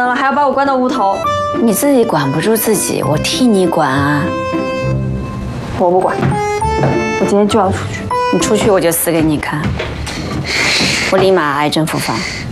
人了，还要把我关到屋头。 你自己管不住自己，我替你管啊。 我不管，我今天就要出去。 你出去我就死给你看，我立马癌症复发。